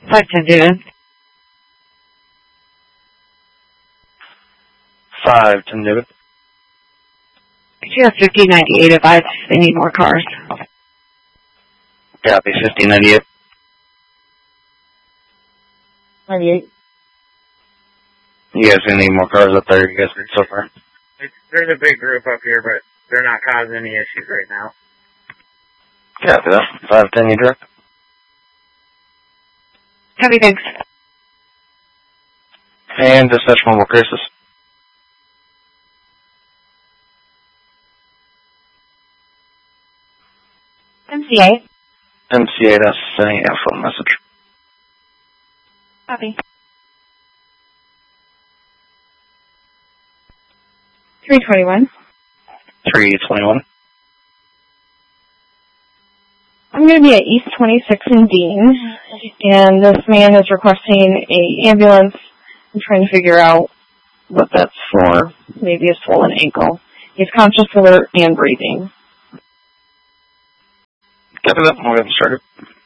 510 David. 510 David. You have 5098 advised they need more cars. Copy, 5098. 98. You guys gonna need more cars up there, you guys are so far? There's a big group up here, but they're not causing any issues right now. Copy that. 510, you direct. Copy, thanks. And dispatch mobile crisis. MCA. MCA, that's sending a phone message. Copy. 321. 321. I'm going to be at East 26 in Dean, and this man is requesting an ambulance. I'm trying to figure out what that's for. Maybe a swollen ankle. He's conscious, alert, and breathing. Copy that. We'll get started.